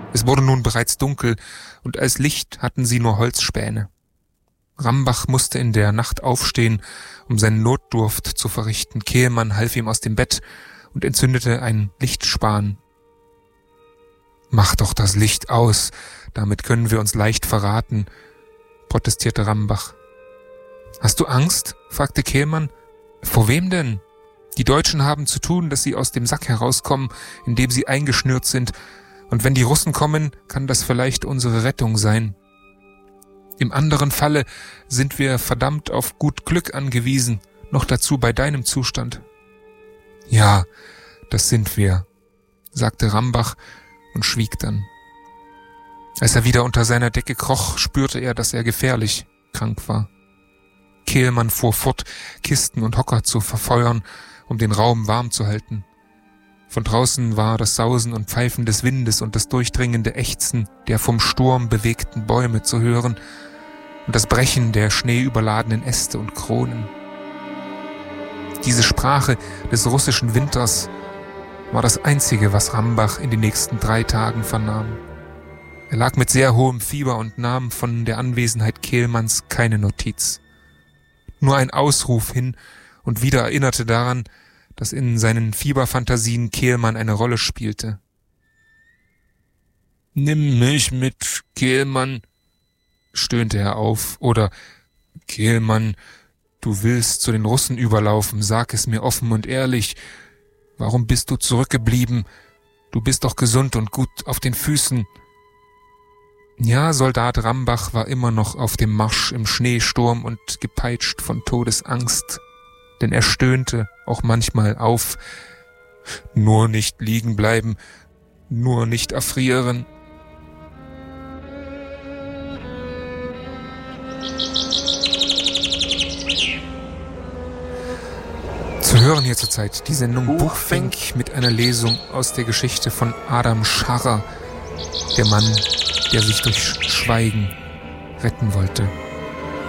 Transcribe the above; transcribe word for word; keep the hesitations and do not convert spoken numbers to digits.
Es wurde nun bereits dunkel, und als Licht hatten sie nur Holzspäne. Rambach musste in der Nacht aufstehen, um seinen Notdurft zu verrichten. Kehlmann half ihm aus dem Bett und entzündete einen Lichtspan. »Mach doch das Licht aus, damit können wir uns leicht verraten«, protestierte Rambach. »Hast du Angst?« fragte Kehlmann. »Vor wem denn? Die Deutschen haben zu tun, dass sie aus dem Sack herauskommen, in dem sie eingeschnürt sind, und wenn die Russen kommen, kann das vielleicht unsere Rettung sein. Im anderen Falle sind wir verdammt auf gut Glück angewiesen, noch dazu bei deinem Zustand.« »Ja, das sind wir«, sagte Rambach und schwieg dann. Als er wieder unter seiner Decke kroch, spürte er, dass er gefährlich krank war. Kehlmann fuhr fort, Kisten und Hocker zu verfeuern, um den Raum warm zu halten. Von draußen war das Sausen und Pfeifen des Windes und das durchdringende Ächzen der vom Sturm bewegten Bäume zu hören und das Brechen der schneeüberladenen Äste und Kronen. Diese Sprache des russischen Winters war das Einzige, was Rambach in den nächsten drei Tagen vernahm. Er lag mit sehr hohem Fieber und nahm von der Anwesenheit Kehlmanns keine Notiz. Nur ein Ausruf hin und wieder erinnerte daran, dass in seinen Fieberfantasien Kehlmann eine Rolle spielte. »Nimm mich mit, Kehlmann«, stöhnte er auf, oder »Kehlmann, du willst zu den Russen überlaufen, sag es mir offen und ehrlich. Warum bist du zurückgeblieben? Du bist doch gesund und gut auf den Füßen.« Ja, Soldat Rambach war immer noch auf dem Marsch im Schneesturm und gepeitscht von Todesangst, denn er stöhnte auch manchmal auf. »Nur nicht liegen bleiben, nur nicht erfrieren.« Zu hören hier zurzeit die Sendung Buchfink mit einer Lesung aus der Geschichte von Adam Scharrer, der Mann, der sich durch Schweigen retten wollte.